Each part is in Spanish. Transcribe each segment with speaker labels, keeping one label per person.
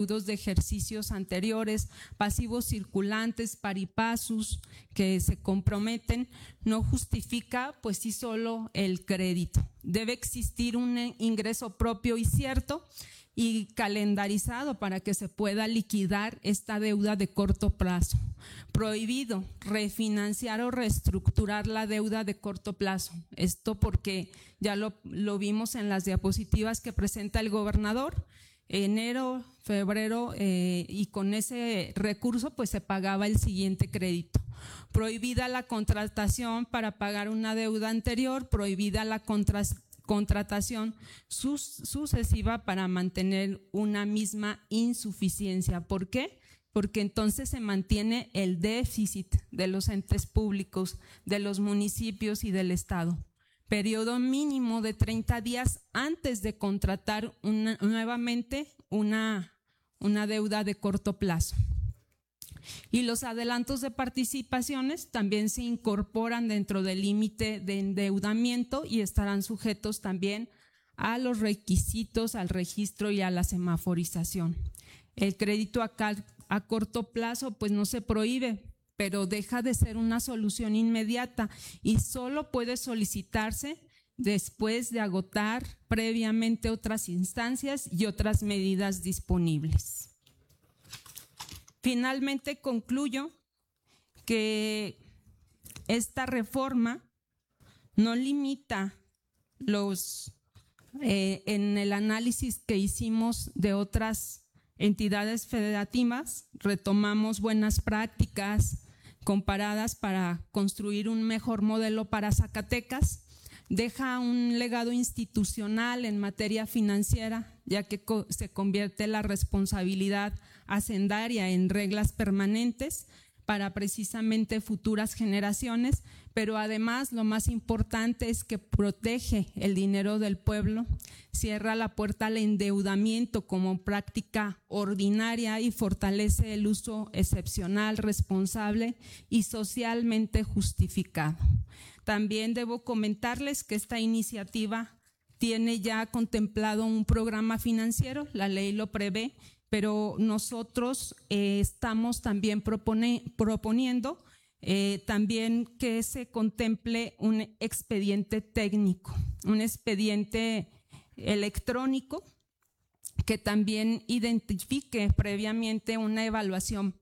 Speaker 1: de ejercicios anteriores, pasivos circulantes, pari-passus que se comprometen, no justifica pues sí solo el crédito. Debe existir un ingreso propio y cierto y calendarizado para que se pueda liquidar esta deuda de corto plazo. Prohibido refinanciar o reestructurar la deuda de corto plazo. Esto porque ya lo vimos en las diapositivas que presenta el gobernador. Enero, febrero, y con ese recurso pues se pagaba el siguiente crédito. Prohibida la contratación para pagar una deuda anterior, prohibida la contratación sucesiva para mantener una misma insuficiencia. ¿Por qué? Porque entonces se mantiene el déficit de los entes públicos, de los municipios y del Estado. Periodo mínimo de 30 días antes de contratar nuevamente una deuda de corto plazo. Y los adelantos de participaciones también se incorporan dentro del límite de endeudamiento y estarán sujetos también a los requisitos, al registro y a la semaforización. El crédito a corto plazo pues no se prohíbe, pero deja de ser una solución inmediata y solo puede solicitarse después de agotar previamente otras instancias y otras medidas disponibles. Finalmente concluyo que esta reforma no limita en el análisis que hicimos de otras entidades federativas, retomamos buenas prácticas comparadas para construir un mejor modelo para Zacatecas, deja un legado institucional en materia financiera, ya que se convierte la responsabilidad hacendaria en reglas permanentes para precisamente futuras generaciones, pero además lo más importante es que protege el dinero del pueblo, cierra la puerta al endeudamiento como práctica ordinaria y fortalece el uso excepcional, responsable y socialmente justificado. También debo comentarles que esta iniciativa tiene ya contemplado un programa financiero, la ley lo prevé, pero nosotros estamos también proponiendo también que se contemple un expediente técnico, un expediente electrónico que también identifique previamente una evaluación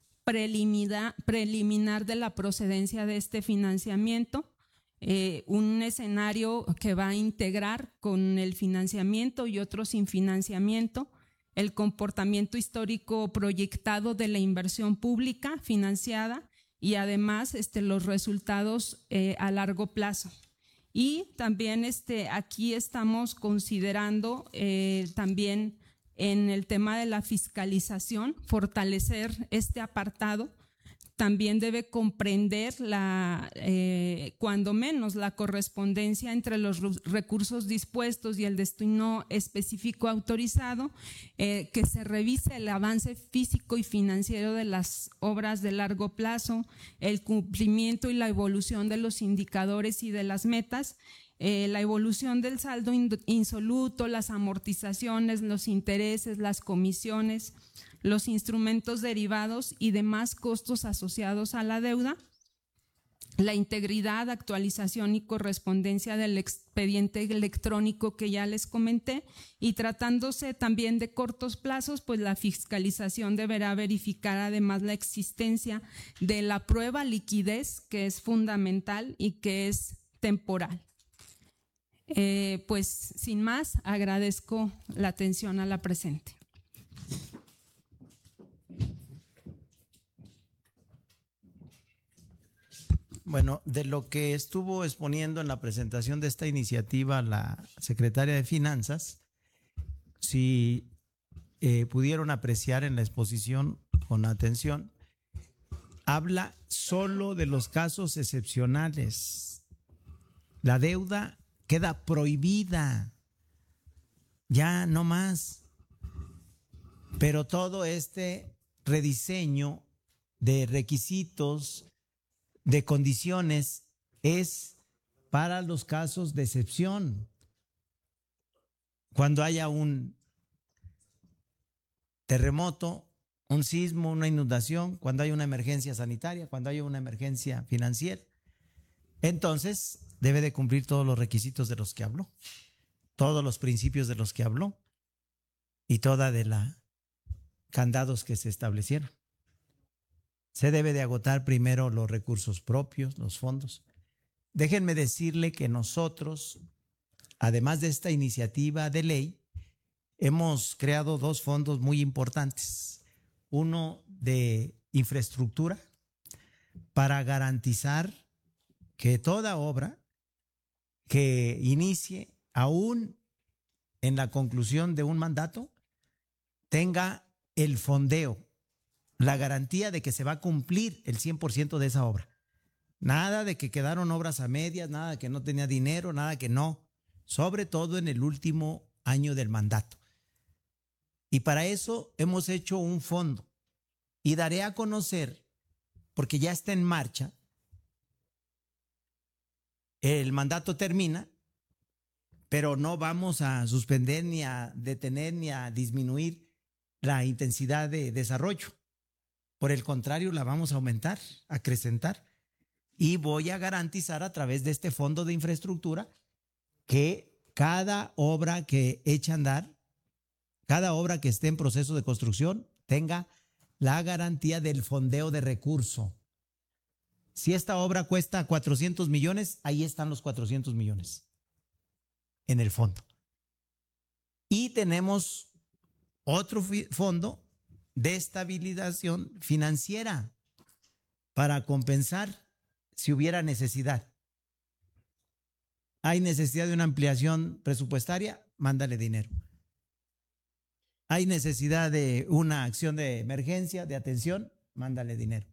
Speaker 1: preliminar de la procedencia de este financiamiento, un escenario que va a integrar con el financiamiento y otros sin financiamiento, el comportamiento histórico proyectado de la inversión pública financiada y además los resultados a largo plazo. Y también aquí estamos considerando también en el tema de la fiscalización, fortalecer este apartado. También debe comprender cuando menos la correspondencia entre los recursos dispuestos y el destino específico autorizado, que se revise el avance físico y financiero de las obras de largo plazo, el cumplimiento y la evolución de los indicadores y de las metas, la evolución del saldo insoluto, las amortizaciones, los intereses, las comisiones, los instrumentos derivados y demás costos asociados a la deuda, la integridad, actualización y correspondencia del expediente electrónico que ya les comenté, y tratándose también de cortos plazos, pues la fiscalización deberá verificar además la existencia de la prueba liquidez, que es fundamental y que es temporal. Pues sin más, agradezco la atención a la presente.
Speaker 2: Bueno, de lo que estuvo exponiendo en la presentación de esta iniciativa la secretaria de Finanzas, si pudieron apreciar en la exposición con atención, habla solo de los casos excepcionales. La deuda queda prohibida, ya no más. Pero todo este rediseño de requisitos, de condiciones, es para los casos de excepción. Cuando haya un terremoto, un sismo, una inundación, cuando hay una emergencia sanitaria, cuando hay una emergencia financiera. Entonces, debe de cumplir todos los requisitos de los que habló, todos los principios de los que habló y toda de la candados que se establecieron. Se debe de agotar primero los recursos propios, los fondos. Déjenme decirle que nosotros, además de esta iniciativa de ley, hemos creado dos fondos muy importantes. Uno de infraestructura para garantizar que toda obra que inicie aún en la conclusión de un mandato tenga el fondeo, la garantía de que se va a cumplir el 100% de esa obra. Nada de que quedaron obras a medias, nada de que no tenía dinero, nada que no, sobre todo en el último año del mandato. Y para eso hemos hecho un fondo y daré a conocer, porque ya está en marcha, el mandato termina, pero no vamos a suspender ni a detener ni a disminuir la intensidad de desarrollo. Por el contrario, la vamos a aumentar, a acrecentar. Y voy a garantizar a través de este fondo de infraestructura que cada obra que eche a andar, cada obra que esté en proceso de construcción, tenga la garantía del fondeo de recurso. Si esta obra cuesta 400 millones, ahí están los 400 millones en el fondo. Y tenemos otro fondo de estabilización financiera para compensar si hubiera necesidad. Hay necesidad de una ampliación presupuestaria, mándale dinero. Hay necesidad de una acción de emergencia, de atención, mándale dinero.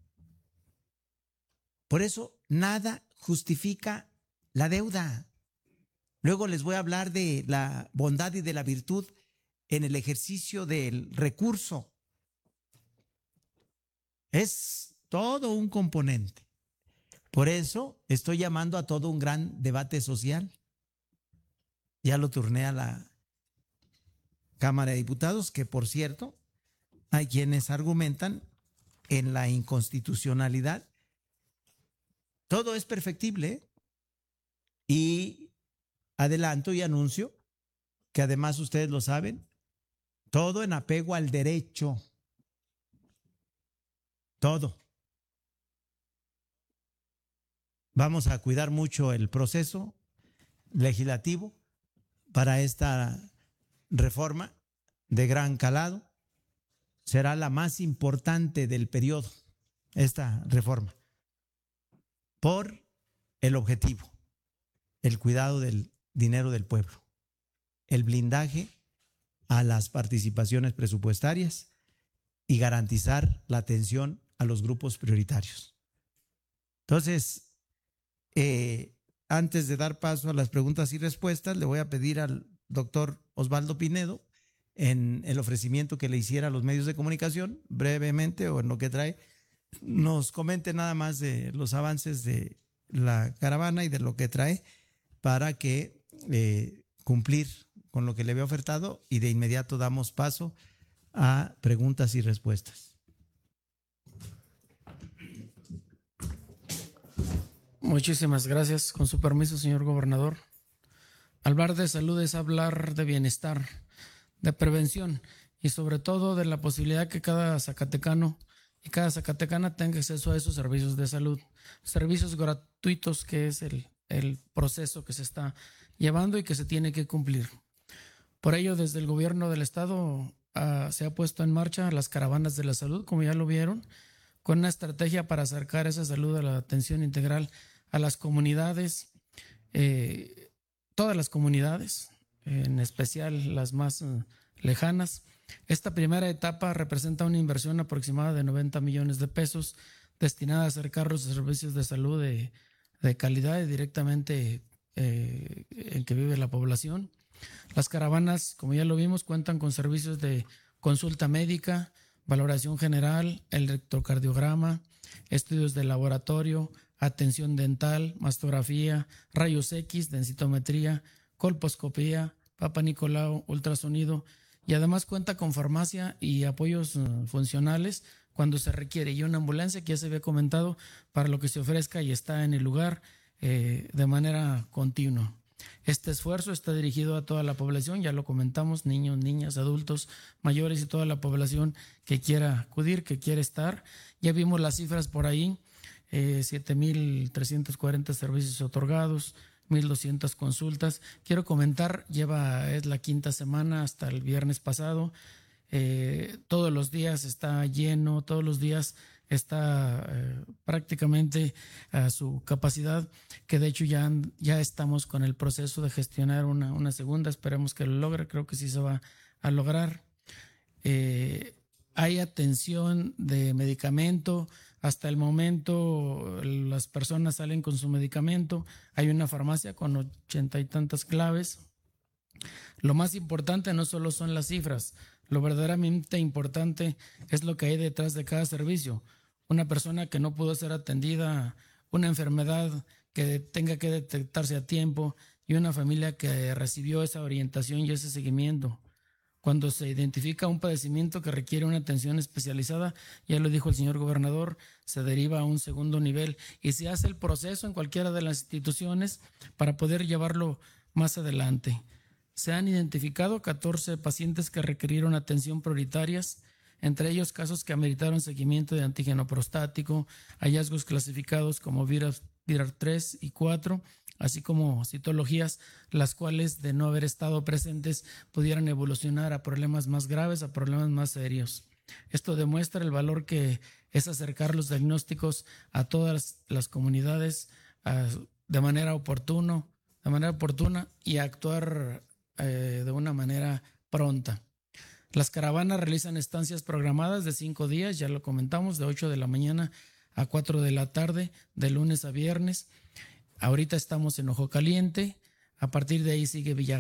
Speaker 2: Por eso, nada justifica la deuda. Luego les voy a hablar de la bondad y de la virtud en el ejercicio del recurso. Es todo un componente. Por eso estoy llamando a todo un gran debate social. Ya lo turné a la Cámara de Diputados, que por cierto, hay quienes argumentan en la inconstitucionalidad. Todo es perfectible y adelanto y anuncio que además ustedes lo saben, todo en apego al derecho. Todo. Vamos a cuidar mucho el proceso legislativo para esta reforma de gran calado. Será la más importante del periodo, esta reforma, por el objetivo, el cuidado del dinero del pueblo, el blindaje a las participaciones presupuestarias y garantizar la atención a los grupos prioritarios. Entonces, antes de dar paso a las preguntas y respuestas, le voy a pedir al doctor Osvaldo Pinedo, en el ofrecimiento que le hiciera a los medios de comunicación, brevemente o en lo que trae, nos comente nada más de los avances de la caravana y de lo que trae para que cumplir con lo que le había ofertado, y de inmediato damos paso a preguntas y respuestas.
Speaker 3: Muchísimas gracias. Con su permiso, señor gobernador. Hablar de salud es hablar de bienestar, de prevención y sobre todo de la posibilidad que cada zacatecano y cada zacatecana tenga acceso a esos servicios de salud, servicios gratuitos, que es el proceso que se está llevando y que se tiene que cumplir. Por ello, desde el gobierno del estado se ha puesto en marcha las caravanas de la salud, como ya lo vieron, con una estrategia para acercar esa salud a la atención integral a las comunidades, todas las comunidades, en especial las más lejanas. Esta primera etapa representa una inversión aproximada de 90 millones de pesos destinada a acercar los servicios de salud de calidad y directamente en que vive la población. Las caravanas, como ya lo vimos, cuentan con servicios de consulta médica, valoración general, electrocardiograma, estudios de laboratorio, atención dental, mastografía, rayos X, densitometría, colposcopía, Papa Nicolau, ultrasonido y además cuenta con farmacia y apoyos funcionales cuando se requiere, y una ambulancia que ya se había comentado para lo que se ofrezca y está en el lugar de manera continua. Este esfuerzo está dirigido a toda la población, ya lo comentamos, niños, niñas, adultos, mayores y toda la población que quiera acudir, que quiera estar. Ya vimos las cifras por ahí, 7,340 servicios otorgados, 1,200 consultas. Quiero comentar, es la quinta semana hasta el viernes pasado. Todos los días está lleno, todos los días está prácticamente a su capacidad, que de hecho ya estamos con el proceso de gestionar una segunda, esperemos que lo logre, creo que sí se va a lograr. Hay atención de medicamento, hasta el momento las personas salen con su medicamento, hay una farmacia con 80 y tantas claves. Lo más importante no solo son las cifras, lo verdaderamente importante es lo que hay detrás de cada servicio. Una persona que no pudo ser atendida, una enfermedad que tenga que detectarse a tiempo y una familia que recibió esa orientación y ese seguimiento. Cuando se identifica un padecimiento que requiere una atención especializada, ya lo dijo el señor gobernador, se deriva a un segundo nivel y se hace el proceso en cualquiera de las instituciones para poder llevarlo más adelante. Se han identificado 14 pacientes que requirieron atención prioritarias, entre ellos casos que ameritaron seguimiento de antígeno prostático, hallazgos clasificados como viral 3 y 4, así como citologías, las cuales de no haber estado presentes pudieran evolucionar a problemas más graves, a problemas más serios. Esto demuestra el valor que es acercar los diagnósticos a todas las comunidades de manera oportuna y actuar de una manera pronta. Las caravanas realizan estancias programadas de 5 días, ya lo comentamos, de 8 de la mañana a 4 de la tarde, de lunes a viernes. Ahorita estamos en Ojo Caliente, a partir de ahí sigue Villa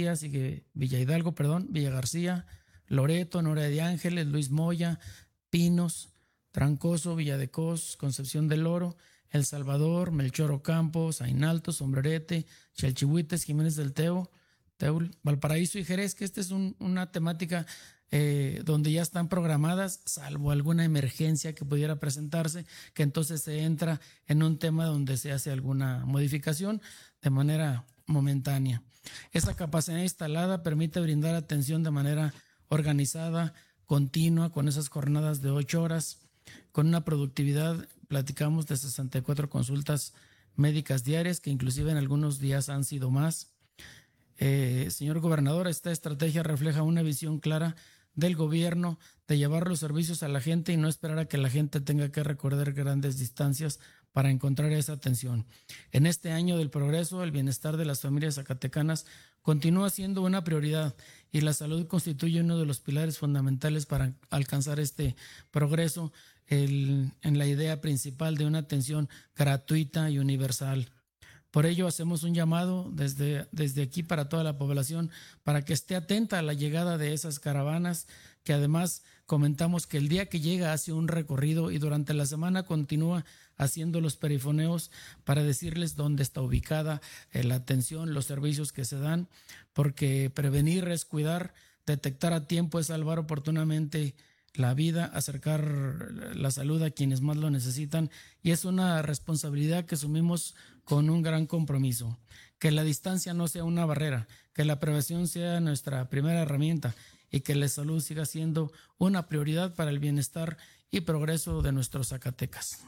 Speaker 3: García, Loreto, Nora de Ángeles, Luis Moya, Pinos, Trancoso, Villa de Cos, Concepción del Oro, El Salvador, Melchor Ocampo, Zainalto, Sombrerete, Chalchihuites, Jiménez del Teul, Valparaíso y Jerez, que esta es una temática donde ya están programadas, salvo alguna emergencia que pudiera presentarse, que entonces se entra en un tema donde se hace alguna modificación de manera momentánea. Esa capacidad instalada permite brindar atención de manera organizada, continua, con esas jornadas de 8 horas, con una productividad, platicamos, de 64 consultas médicas diarias, que inclusive en algunos días han sido más. Señor gobernador, esta estrategia refleja una visión clara del gobierno de llevar los servicios a la gente y no esperar a que la gente tenga que recorrer grandes distancias para encontrar esa atención. En este año del progreso, el bienestar de las familias zacatecanas continúa siendo una prioridad y la salud constituye uno de los pilares fundamentales para alcanzar este progreso en la idea principal de una atención gratuita y universal. Por ello hacemos un llamado desde aquí para toda la población para que esté atenta a la llegada de esas caravanas, que además comentamos que el día que llega hace un recorrido y durante la semana continúa haciendo los perifoneos para decirles dónde está ubicada la atención, los servicios que se dan, porque prevenir es cuidar, detectar a tiempo es salvar oportunamente la vida, acercar la salud a quienes más lo necesitan, y es una responsabilidad que asumimos con un gran compromiso. Que la distancia no sea una barrera, que la prevención sea nuestra primera herramienta y que la salud siga siendo una prioridad para el bienestar y progreso de nuestros Zacatecas.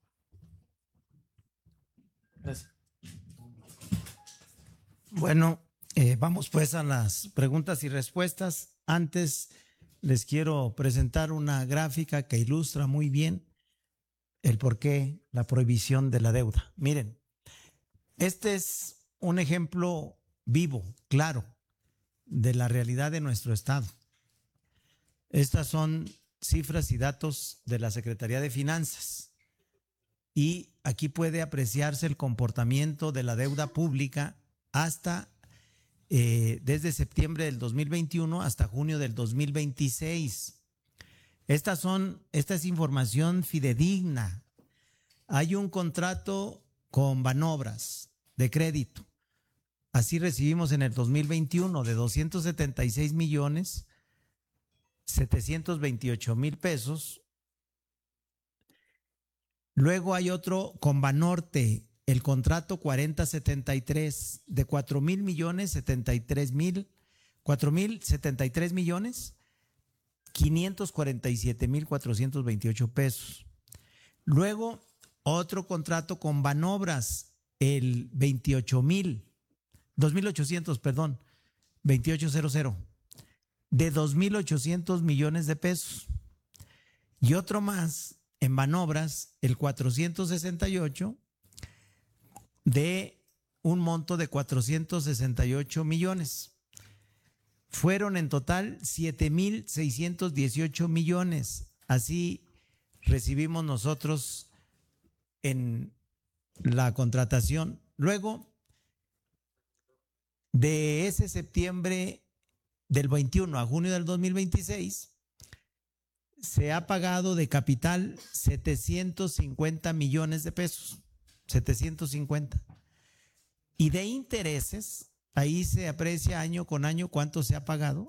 Speaker 2: Gracias. Bueno, vamos pues a las preguntas y respuestas. Antes les quiero presentar una gráfica que ilustra muy bien el porqué la prohibición de la deuda. Miren, este es un ejemplo vivo, claro, de la realidad de nuestro estado. Estas son cifras y datos de la Secretaría de Finanzas y aquí puede apreciarse el comportamiento de la deuda pública hasta desde septiembre del 2021 hasta junio del 2026. Esta es información fidedigna. Hay un contrato con Banobras de crédito. Así recibimos en el 2021 de 276 millones 728,000 pesos. Luego hay otro con Banorte, el contrato 4073 de 4,073,547,428 pesos. Luego otro contrato con Banobras, el 28,800, perdón, 2800, de 2,800 millones de pesos. Y otro más en Banobras, el 468, de un monto de 468 millones. Fueron en total 7,618 millones. Así recibimos nosotros en la contratación. Luego, de ese septiembre del 21 a junio del 2026, se ha pagado de capital 750 millones de pesos. 750. Y de intereses, ahí se aprecia año con año cuánto se ha pagado.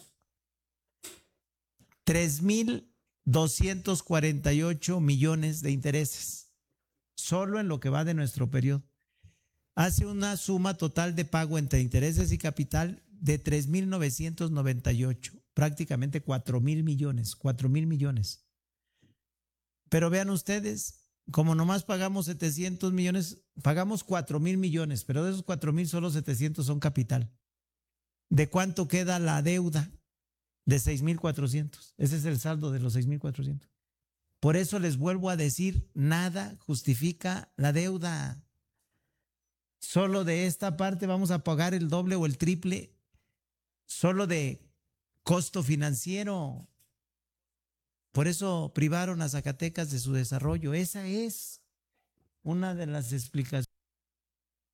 Speaker 2: 3,248 millones de intereses, solo en lo que va de nuestro periodo. Hace una suma total de pago entre intereses y capital de 3,998, prácticamente 4,000 millones, 4,000 millones. Pero vean ustedes, como nomás pagamos 700 millones, pagamos 4,000 millones, pero de esos 4,000 solo 700 son capital. ¿De cuánto queda la deuda? De 6,400. Ese es el saldo de los 6,400. Por eso les vuelvo a decir, nada justifica la deuda. Solo de esta parte vamos a pagar el doble o el triple, solo de costo financiero. Por eso privaron a Zacatecas de su desarrollo. Esa es una de las explicaciones.